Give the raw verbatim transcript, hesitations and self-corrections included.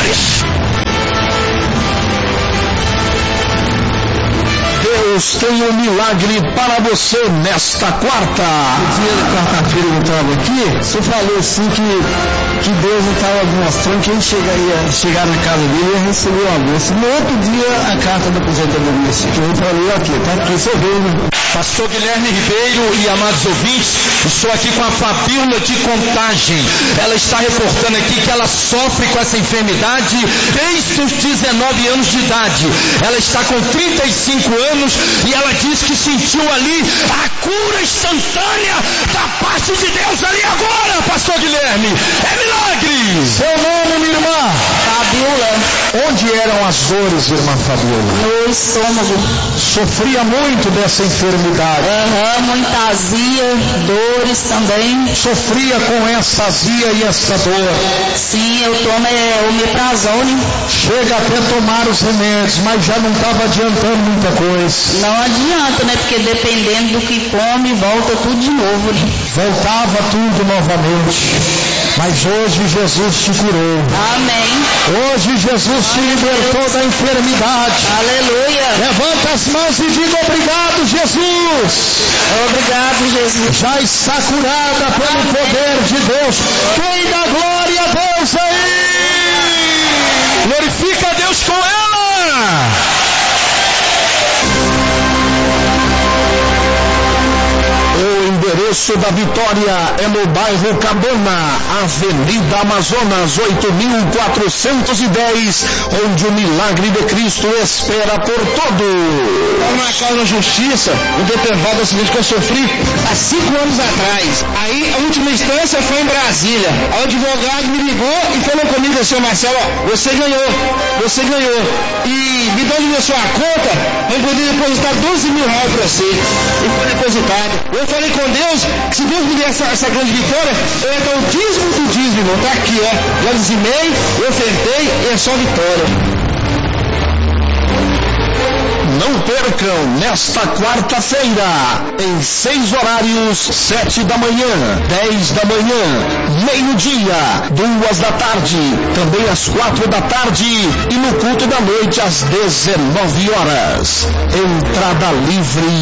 Deus tem um milagre para você nesta quarta. No dia da quarta-feira eu estava aqui, você falou assim que, que Deus não estava mostrando que a gente chegaria, chegar na casa dele e ia receber o almoço. No outro dia, a carta da aposentadoria que eu falei aqui, tá aqui, você vê, né? Pastor Guilherme Ribeiro e amados ouvintes, estou aqui com a Fabíola de Contagem. Ela está reportando aqui que ela sofre com essa enfermidade desde os dezenove anos de idade. Ela está com trinta e cinco anos e ela diz que sentiu ali a cura instantânea da parte de Deus ali agora, Pastor Guilherme. É milagre! Seu nome, minha irmã? Fabíola. Onde eram as dores, irmã Fabíola? No estômago. Sofria muito dessa enfermidade. Aham, muita azia, dores também. Sofria com essa azia e essa dor. Sim, eu tomo é, omeprazole. Chega até tomar os remédios, mas já não estava adiantando muita coisa. Não adianta, né? Porque dependendo do que come, volta tudo de novo, né? Voltava tudo novamente. Mas hoje Jesus te curou. Amém. Hoje Jesus te libertou da enfermidade. Aleluia. Levanta as mãos e diga obrigado, Jesus. Obrigado, Jesus. Já está curada pelo Amém. Poder de Deus. Quem dá glória a Deus aí? Glorifica a Deus com ela. O endereço da vitória é no bairro Cabana, Avenida Amazonas, oito mil quatrocentos e dez, onde o milagre de Cristo espera por todos. Estava na causa da justiça, um determinado da acidente que eu sofri há cinco anos atrás. Aí a última instância foi em Brasília. O advogado me ligou e falou comigo assim: Marcelo, ó, você ganhou, você ganhou. E me dando a sua conta, eu poderia depositar doze mil reais para você. E foi depositado. Eu falei com Deus que se Deus me der essa, essa grande vitória, eu ia dar o dízimo do dízimo, irmão. Tá aqui, ó. Já dizimei, eu ofertei e é só vitória. Não percam nesta quarta-feira, em seis horários, sete da manhã, dez da manhã, meio-dia, duas da tarde, também às quatro da tarde e no culto da noite às dezenove horas. Entrada livre.